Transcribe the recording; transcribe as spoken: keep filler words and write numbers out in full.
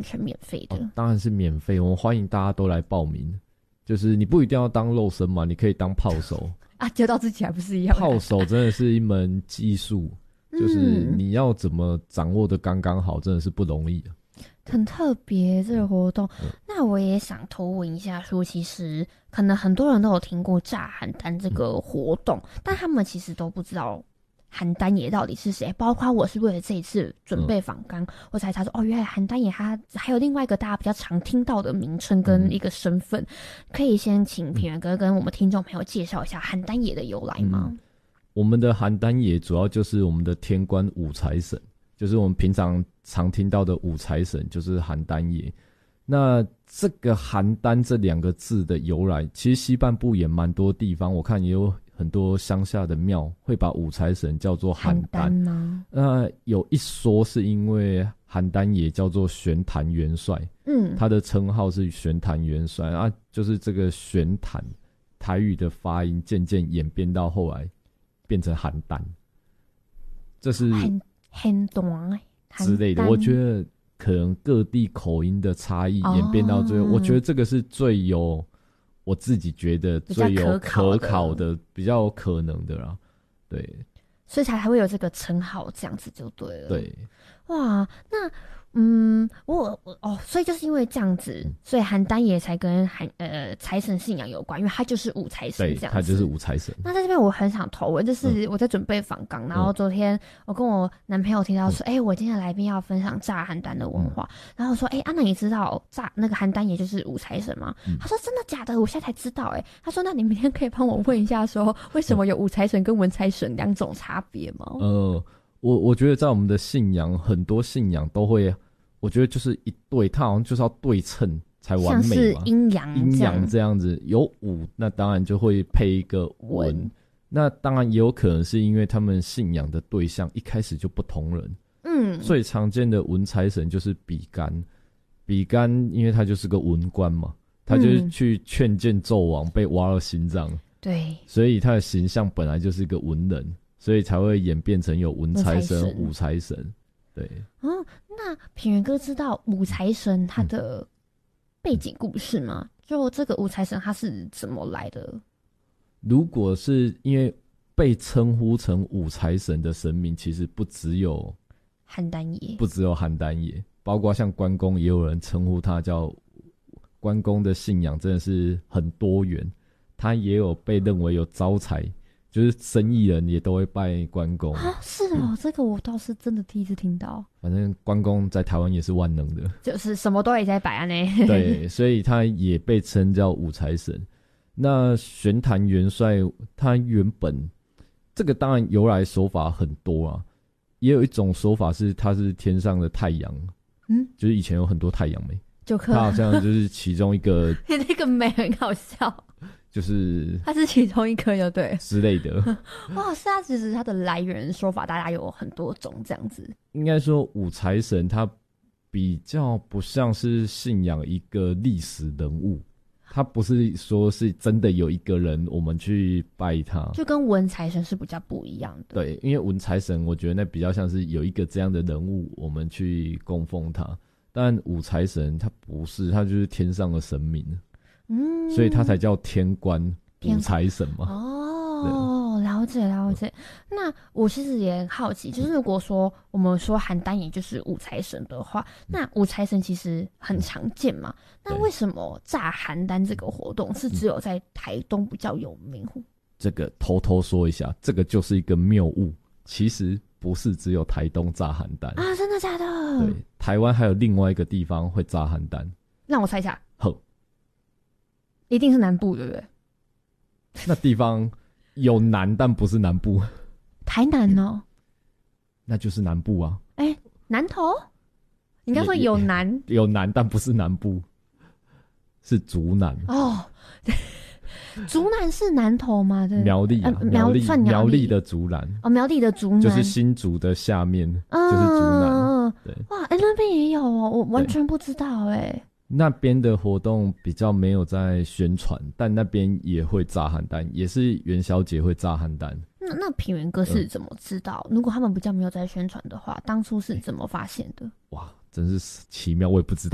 全免费的、 哦、当然是免费，我们欢迎大家都来报名。就是你不一定要当肉身嘛，你可以当炮手啊，丢到自己还不是一样？ 炮手真的是一门技术，就是你要怎么掌握的刚刚好，真的是不容易的。 很特别这个活动、嗯、那我也想偷问一下说，其实可能很多人都有听过炸邯郸这个活动、嗯、但他们其实都不知道邯郸爷到底是谁，包括我是为了这一次准备访纲、嗯、我才查说哦，原来邯郸爷他还有另外一个大家比较常听到的名称跟一个身份、嗯、可以先请品源哥跟我们听众朋友介绍一下邯郸爷的由来吗、嗯、 我们的邯郸爷主要就是我们的天官五财神，就是我们平常常听到的五财神，就是邯郸爷。那这个邯郸这两个字的由来，其实西半部也蛮多地方，我看也有很多乡下的庙会把五财神叫做邯郸吗？那有一说是因为邯郸爷叫做玄坛元帅，嗯，他的称号是玄坛元帅啊，就是这个玄坛台语的发音渐渐演变到后来变成邯郸，这是很很短之类的。我觉得可能各地口音的差异演变到最后、哦、我觉得这个是最有我自己觉得最有可考的比较有可能的啦，对， 所以才还会有这个称号，这样子就对了。 对， 哇，那嗯，我我哦，所以就是因为这样子，所以邯郸爷才跟韩呃财神信仰有关，因为他就是五财神这样子。对， 他就是五财神。 那在这边我很想投问，就是我在准备访纲、嗯，然后昨天我跟我男朋友提到说，哎、嗯欸，我今天的来宾要分享炸邯郸的文化，嗯、然后我说，哎、欸，安、啊、娜，你知道炸那个邯郸爷就是五财神吗、嗯？他说真的假的？我现在才知道、欸，哎，他说那你明天可以帮我问一下说，说为什么有五财神跟文财神两种差别吗？ 呃，我我觉得在我们的信仰，很多信仰都会。我觉得就是一对，它好像就是要对称才完美嘛，像是阴阳阴阳这样子，有武那当然就会配一个文，那当然也有可能是因为他们信仰的对象一开始就不同人。嗯，最常见的文财神就是比干，比干因为他就是个文官嘛，他就是去劝谏纣王被挖了心脏， 对， 所以他的形象本来就是一个文人，所以才会演变成有文财神、武财神。对， 嗯，那品源哥知道五财神他的背景故事吗？嗯、就这个五财神他是怎么来的？ 如果是因为被称呼成五财神的神明，其实不只有邯郸爷， 不只有邯郸爷，包括像关公，也有人称呼他叫关公的信仰真的是很多元，他也有被认为有招财。就是生意人也都会拜关公啊，是哦、嗯，这个我倒是真的第一次听到。 反正关公在台湾也是万能的， 就是什么都也在摆啊呢。 对，所以他也被称叫五财神。那玄坛元帅他原本这个当然由来手法很多啊，也有一种说法是他是天上的太阳，嗯，就是以前有很多太阳梅， 就他好像就是其中一个。 你那个梅很好笑。 就是它是其中一颗，就对之类的。 哇，是啊，其实它的来源说法，大家有很多种这样子。 应该说，五财神他比较不像是信仰一个历史人物，他不是说是真的有一个人我们去拜他， 就跟文财神是比较不一样的。 对，因为文财神，我觉得那比较像是有一个这样的人物，我们去供奉他。但五财神他不是，他就是天上的神明。嗯，所以他才叫天官五财神嘛。 哦，了解了解。那我其实也很好奇，就是如果说我们说邯郸也就是五财神的话，那五财神其实很常见嘛。那为什么炸邯郸这个活动是只有在台东比较有名？ 这个偷偷说一下，这个就是一个谬误，其实不是只有台东炸邯郸啊，真的假的？ 对，台湾还有另外一个地方会炸邯郸。 让我猜一下。 好。 一定是南部，对不对？ 那地方有南，但不是南部。 台南哦， 那就是南部啊。 哎、欸，南投？你刚说有南， 有南，但不是南部，是竹南哦。竹南是南投吗？对， 苗栗、啊呃、苗栗算苗栗苗栗的竹南哦，苗栗的竹南就是新竹的下面，嗯、就是竹南。对， 哇，哎、欸，那边也有哦，我完全不知道哎、欸。 那边的活动比较没有在宣传，但那边也会炸邯郸，也是元宵节会炸邯郸。 那那品源哥是怎么知道、嗯？如果他们比较没有在宣传的话，当初是怎么发现的？ 哇，真是奇妙，我也不知道。